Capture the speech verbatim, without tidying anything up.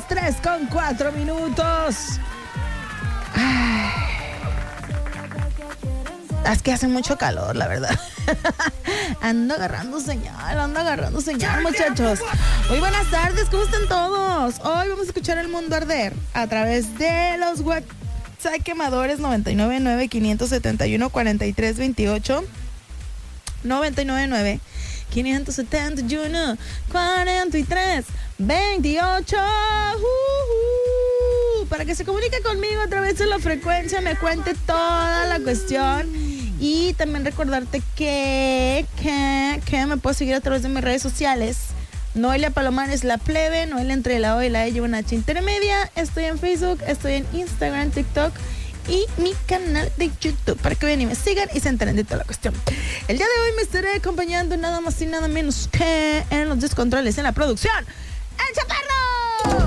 las tres con cuatro minutos. Ay. Es que hace mucho calor, la verdad. Ando agarrando señal, ando agarrando señal, muchachos. Muy buenas tardes, ¿cómo están todos? Hoy vamos a escuchar El Mundo Arder a través de los WhatsApp quemadores noventa y nueve nueve, quinientos setenta y uno, cuarenta y tres veintiocho. noventa y nueve nueve, quinientos setenta y uno, cuarenta y tres veintiocho. Uh-huh. Para que se comunique conmigo a través de la frecuencia, me cuente toda la cuestión. Y también recordarte que, que, que me puedes seguir a través de mis redes sociales. Noelia Palomares, la plebe, Noelia entre la O y la E lleva una H intermedia. Estoy en Facebook, estoy en Instagram, TikTok y mi canal de YouTube para que vean y me sigan y se enteren de toda la cuestión. El día de hoy me estaré acompañando nada más y nada menos que en los descontroles, en la producción,